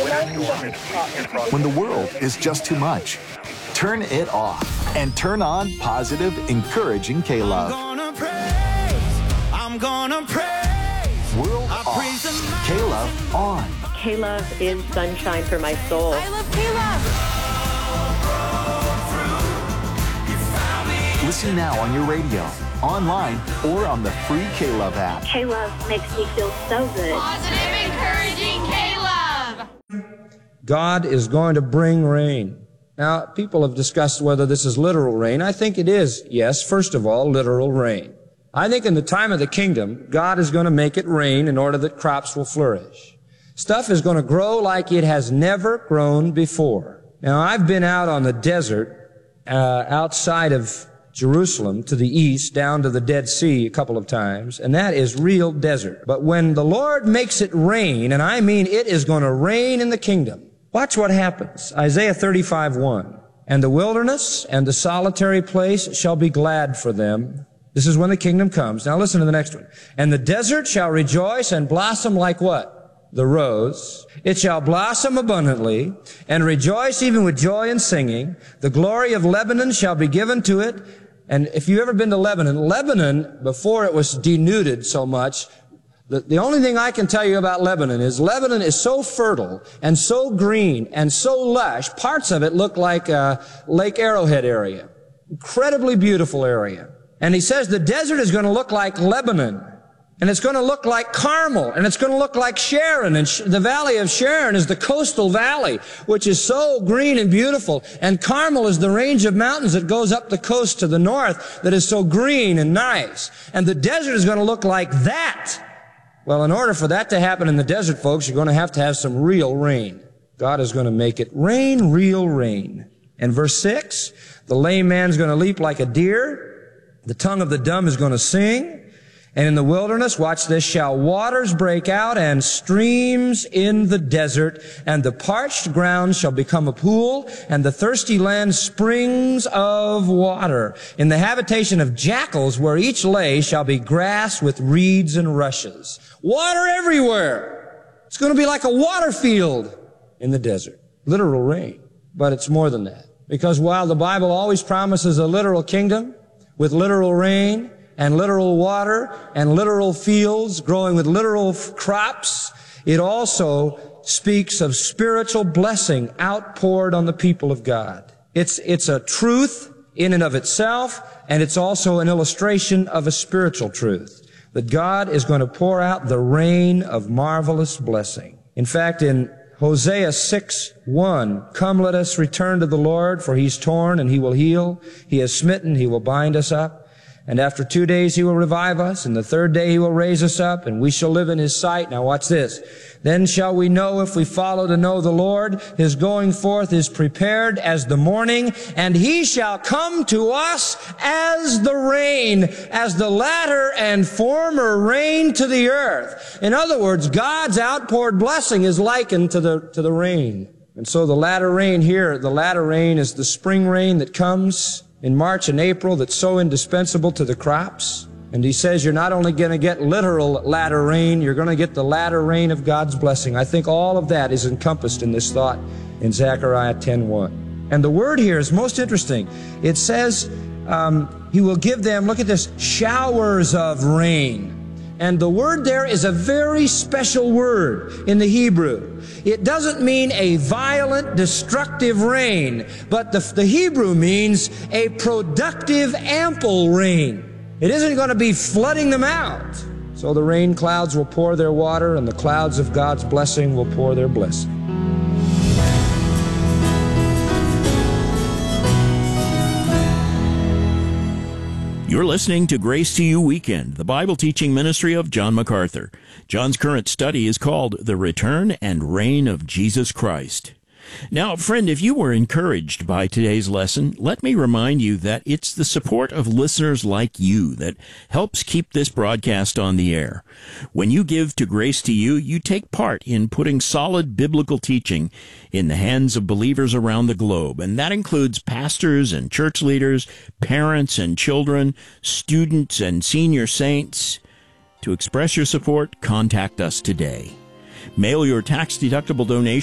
When the world is just too much, turn it off and turn on positive, encouraging K-Love. I'm gonna praise. World off, K-Love on. K-Love is sunshine for my soul. I love K-Love. Listen now on your radio, online, or on the free K-Love app. K-Love makes me feel so good. Positive, encouraging K-Love. God is going to bring rain. Now, people have discussed whether this is literal rain. I think it is, yes, first of all, literal rain. I think in the time of the kingdom, God is going to make it rain in order that crops will flourish. Stuff is going to grow like it has never grown before. Now, I've been out on the desert, outside of Jerusalem to the east, down to the Dead Sea a couple of times, and that is real desert. But when the Lord makes it rain, and I mean it is going to rain in the kingdom, watch what happens. Isaiah 35:1. And the wilderness and the solitary place shall be glad for them. This is when the kingdom comes. Now listen to the next one. And the desert shall rejoice and blossom like what? The rose. It shall blossom abundantly and rejoice even with joy and singing. The glory of Lebanon shall be given to it. And if you've ever been to Lebanon, before it was denuded so much, the only thing I can tell you about Lebanon is so fertile and so green and so lush. Parts of it look like Lake Arrowhead area. Incredibly beautiful area. And he says the desert is going to look like Lebanon. And it's going to look like Carmel, and it's going to look like Sharon, and the valley of Sharon is the coastal valley, which is so green and beautiful, and Carmel is the range of mountains that goes up the coast to the north that is so green and nice, and the desert is going to look like that. Well, in order for that to happen in the desert, folks, you're going to have some real rain. God is going to make it rain, real rain. And verse 6, the lame man's going to leap like a deer, the tongue of the dumb is going to sing, and in the wilderness, watch this, shall waters break out and streams in the desert, and the parched ground shall become a pool, and the thirsty land springs of water. In the habitation of jackals, where each lay, shall be grass with reeds and rushes. Water everywhere. It's going to be like a water field in the desert. Literal rain. But it's more than that. Because while the Bible always promises a literal kingdom with literal rain, and literal water, and literal fields growing with literal crops, it also speaks of spiritual blessing outpoured on the people of God. It's a truth in and of itself, and it's also an illustration of a spiritual truth, that God is going to pour out the rain of marvelous blessing. In fact, in Hosea 6:1, come let us return to the Lord, for he's torn and he will heal. He has smitten, he will bind us up. And after 2 days he will revive us, and the third day he will raise us up, and we shall live in his sight. Now watch this. Then shall we know if we follow to know the Lord. His going forth is prepared as the morning, and he shall come to us as the rain, as the latter and former rain to the earth. In other words, God's outpoured blessing is likened to the rain. And so the latter rain here, the latter rain is the spring rain that comes in March and April that's so indispensable to the crops. And he says you're not only going to get literal latter rain, you're going to get the latter rain of God's blessing. I think all of that is encompassed in this thought in Zechariah 10:1. And the word here is most interesting. It says he will give them, look at this, showers of rain. And the word there is a very special word in the Hebrew. It doesn't mean a violent, destructive rain, but the Hebrew means a productive, ample rain. It isn't going to be flooding them out. So the rain clouds will pour their water, and the clouds of God's blessing will pour their blessing. You're listening to Grace to You Weekend, the Bible teaching ministry of John MacArthur. John's current study is called The Return and Reign of Jesus Christ. Now, friend, if you were encouraged by today's lesson, let me remind you that it's the support of listeners like you that helps keep this broadcast on the air. When you give to Grace to You, you take part in putting solid biblical teaching in the hands of believers around the globe, and that includes pastors and church leaders, parents and children, students and senior saints. To express your support, contact us today. Mail your tax-deductible donation